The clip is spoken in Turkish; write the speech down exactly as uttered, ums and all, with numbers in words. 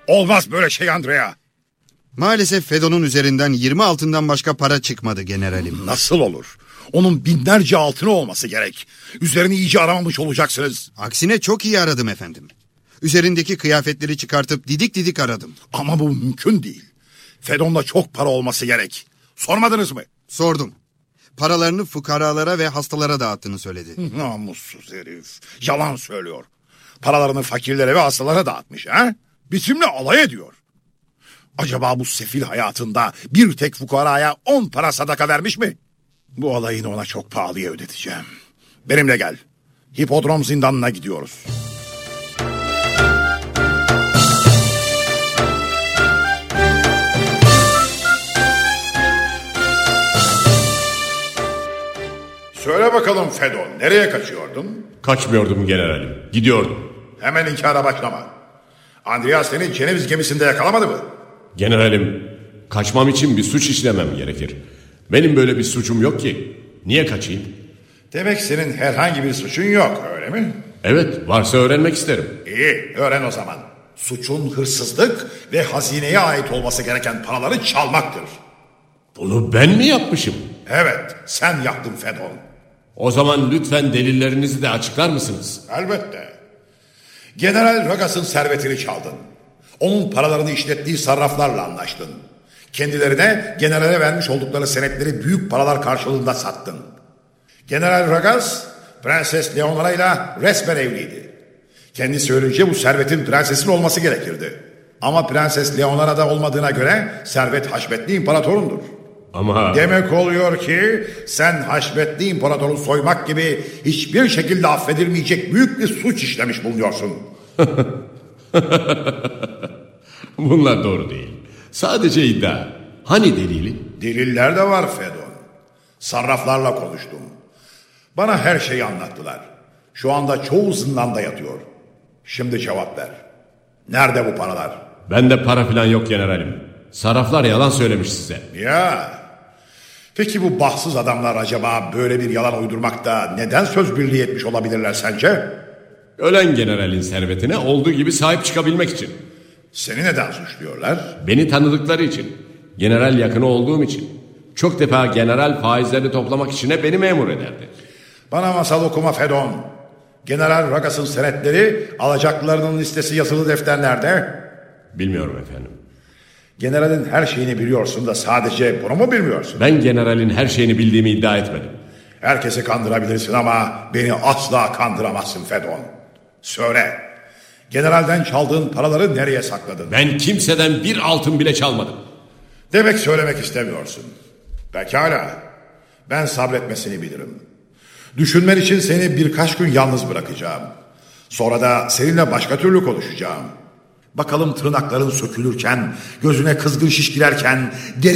Olmaz böyle şey Andrea. Maalesef Fedon'un üzerinden yirmi altından başka para çıkmadı generalim. Nasıl olur? Onun binlerce altını olması gerek. Üzerini iyice aramamış olacaksınız. Aksine çok iyi aradım efendim. Üzerindeki kıyafetleri çıkartıp didik didik aradım. Ama bu mümkün değil. Fedon'da çok para olması gerek. Sormadınız mı? Sordum. Paralarını fukaralara ve hastalara dağıttığını söyledi. Namussuz herif. Yalan söylüyor. Paralarını fakirlere ve hastalara dağıtmış ha? Bizimle alay ediyor. Acaba bu sefil hayatında bir tek fukaraya on para sadaka vermiş mi? Bu alayını ona çok pahalıya ödeteceğim. Benimle gel. Hipodrom zindanına gidiyoruz. Söyle bakalım Fedon, nereye kaçıyordun? Kaçmıyordum generalim, gidiyordum. Hemen inkara başlama. Andreas seni Ceneviz gemisinde yakalamadı mı? Generalim, kaçmam için bir suç işlemem gerekir. Benim böyle bir suçum yok ki. Niye kaçayım? Demek senin herhangi bir suçun yok, öyle mi? Evet, varsa öğrenmek isterim. İyi, öğren o zaman. Suçun hırsızlık ve hazineye ait olması gereken paraları çalmaktır. Bunu ben mi yapmışım? Evet, sen yaptın Fedon. O zaman lütfen delillerinizi de açıklar mısınız? Elbette. General Ragas'ın servetini çaldın. Onun paralarını işlettiği sarraflarla anlaştın. Kendilerine generale vermiş oldukları senetleri büyük paralar karşılığında sattın. General Ragas, Prenses Leonora ile resmen evliydi. Kendisi ölünce bu servetin prensesin olması gerekirdi. Ama Prenses Leonora'da olmadığına göre servet Haşmetli İmparatorundur. Ama... Demek oluyor ki sen Haşmetli İmparator'u soymak gibi hiçbir şekilde affedilmeyecek büyük bir suç işlemiş bulunuyorsun. Bunlar doğru değil. Sadece iddia. Hani delili? Deliller de var Fedon. Sarraflarla konuştum. Bana her şeyi anlattılar. Şu anda çoğu zindanda yatıyor. Şimdi cevap ver. Nerede bu paralar? Bende para falan yok generalim. Sarraflar yalan söylemiş size. Ya. Peki bu bahtsız adamlar acaba böyle bir yalan uydurmakta neden söz birliği etmiş olabilirler sence? Ölen generalin servetine olduğu gibi sahip çıkabilmek için. Seni neden suçluyorlar? Beni tanıdıkları için. General yakını olduğum için. Çok defa general faizlerini toplamak için beni memur ederdi. Bana masal okuma Fedon. General Ragas'ın senetleri, alacaklılarının listesi yazılı defterlerde. Bilmiyorum efendim. Generalin her şeyini biliyorsun da sadece bunu mu bilmiyorsun? Ben generalin her şeyini bildiğimi iddia etmedim. Herkesi kandırabilirsin ama beni asla kandıramazsın Fedon. Söyle, generalden çaldığın paraları nereye sakladın? Ben kimseden bir altın bile çalmadım. Demek söylemek istemiyorsun. Pekala, ben sabretmesini bilirim. Düşünmen için seni birkaç gün yalnız bırakacağım. Sonra da seninle başka türlü konuşacağım. Bakalım tırnakların sökülürken, gözüne kızgın şiş girerken, deri